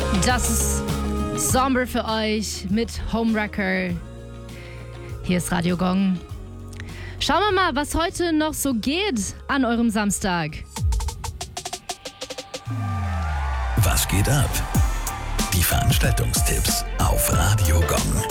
Das ist Somber für euch mit Homewrecker. Hier ist Radio Gong. Schauen wir mal, was heute noch so geht an eurem Samstag. Was geht ab? Die Veranstaltungstipps auf Radio Gong.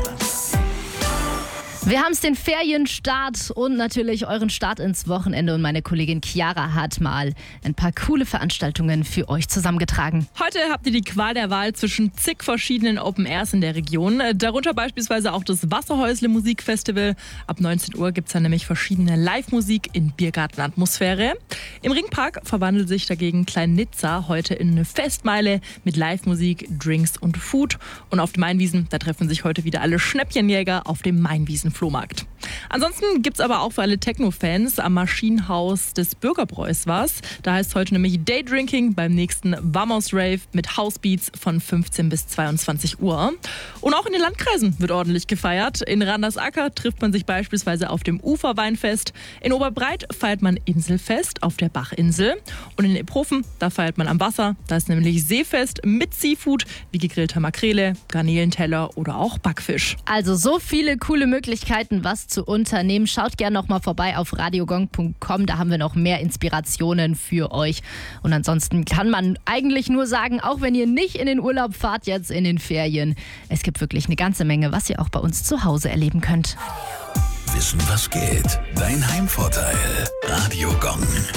Wir haben es den Ferienstart und natürlich euren Start ins Wochenende und meine Kollegin Chiara hat mal ein paar coole Veranstaltungen für euch zusammengetragen. Heute habt ihr die Qual der Wahl zwischen zig verschiedenen Open Airs in der Region, darunter beispielsweise auch das Wasserhäusle Musikfestival. Ab 19 Uhr gibt es dann nämlich verschiedene Live-Musik in Biergartenatmosphäre. Im Ringpark verwandelt sich dagegen Klein Nizza heute in eine Festmeile mit Live-Musik, Drinks und Food. Und auf den Mainwiesen, da treffen sich heute wieder alle Schnäppchenjäger auf dem Mainwiesen-Flohmarkt. Ansonsten gibt es aber auch für alle Techno-Fans am Maschinenhaus des Bürgerbräus was. Da heißt es heute nämlich Daydrinking beim nächsten Vamos Rave mit Housebeats von 15 bis 22 Uhr. Und auch in den Landkreisen wird ordentlich gefeiert. In Randersacker trifft man sich beispielsweise auf dem Uferweinfest. In Oberbreit feiert man Inselfest auf der Bachinsel. Und in Ephofen, da feiert man am Wasser. Da ist nämlich Seefest mit Seafood wie gegrillter Makrele, Garnelenteller oder auch Backfisch. Also so viele coole Möglichkeiten, was zu unternehmen. Schaut gerne noch mal vorbei auf radiogong.com, da haben wir noch mehr Inspirationen für euch. Und ansonsten kann man eigentlich nur sagen, auch wenn ihr nicht in den Urlaub fahrt jetzt in den Ferien, es gibt wirklich eine ganze Menge, was ihr auch bei uns zu Hause erleben könnt. Wissen, was geht? Dein Heimvorteil. Radio Gong.